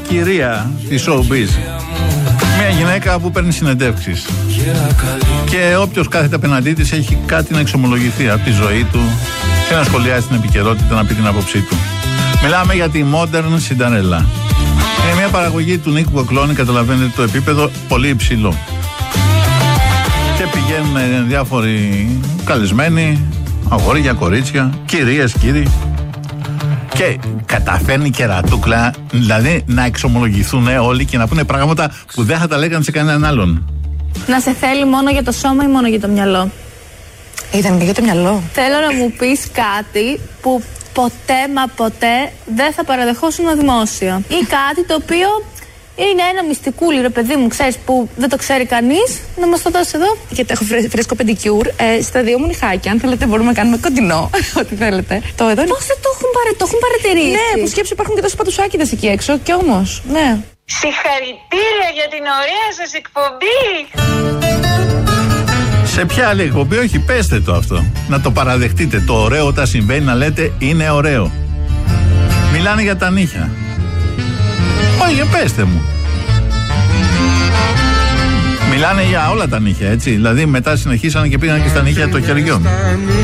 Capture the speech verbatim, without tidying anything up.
κυρία της showbiz. Μια γυναίκα που παίρνει συνεντεύξεις. Και όποιος κάθεται απέναντί της έχει κάτι να εξομολογηθεί από τη ζωή του και να σχολιάσει την επικαιρότητα, να πει την άποψή του. Μιλάμε για τη Modern Cinderella. Είναι μια παραγωγή του Νίκου Κοκλώνη, καταλαβαίνετε το επίπεδο πολύ υψηλό. Και πηγαίνουν διάφοροι καλεσμένοι, αγόρια, κορίτσια, κυρίες, κύριοι. Και καταφέρνει κερατούκλα, δηλαδή να εξομολογηθούν όλοι και να πούνε πράγματα που δεν θα τα λέγανε σε κανέναν άλλον. Να σε θέλει μόνο για το σώμα ή μόνο για το μυαλό? Ήταν και για το μυαλό. Θέλω να μου πεις κάτι που ποτέ μα ποτέ δεν θα παραδεχόσουν δημόσια. Ή κάτι το οποίο είναι ένα μυστικούλι, ρε παιδί μου, ξέρεις, που δεν το ξέρει κανείς, να μας το δώσει εδώ. Γιατί έχω φρέ, φρέσκο πεντικιούρ ε, στα δύο μου νυχάκια. Αν θέλετε, μπορούμε να κάνουμε κοντινό. Ό,τι θέλετε. Το εδώ. Πώς δεν το έχουν, παρα... το έχουν παρατηρήσει? Ναι, που σκέψου υπάρχουν και τόσοι πατουσάκιδες εκεί έξω. Κι όμως, ναι. Συγχαρητήρια για την ωραία σας εκπομπή. Σε ποια άλλη εκπομπή? Όχι, πέστε το αυτό. Να το παραδεχτείτε. Το ωραίο όταν συμβαίνει να λέτε είναι ωραίο. Μιλάνε για τα νύχια. Όχι, πέστε μου. Μιλάνε για όλα τα νύχια, έτσι. Δηλαδή μετά συνεχίσανε και πήγαν και στα νύχια των χεριών.